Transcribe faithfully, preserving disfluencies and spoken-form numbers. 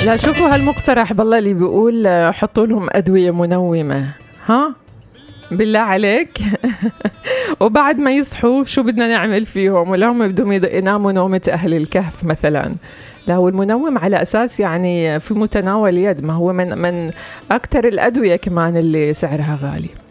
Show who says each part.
Speaker 1: لا شوفوا هالمقترح بالله اللي بيقول حطوا لهم أدوية منومة، ها بالله عليك. وبعد ما يصحوا شو بدنا نعمل فيهم؟ ولا هم بدهم يناموا نومة أهل الكهف مثلا؟ لا هو المنوم على أساس يعني في متناول يد، ما هو من من أكتر الأدوية كمان اللي سعرها غالي.